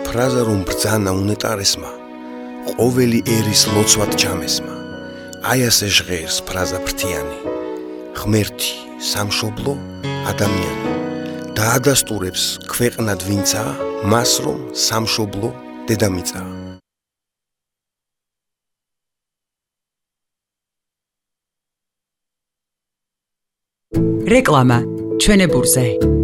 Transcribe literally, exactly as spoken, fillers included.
ფრაზა რომ ბრძანა უნეტარესმა, ყოველი ერის ლოცვად ჩამესმა. აი ასე ჟღერს ფრაზა ფრთიანი, ღმერთი, სამშობლო, ადამიანი. დაადასტურებს ქვეყნად ვინცაა, მას რომ სამშობლო დედამიწაა. რეკლამა ჩვენებურზე.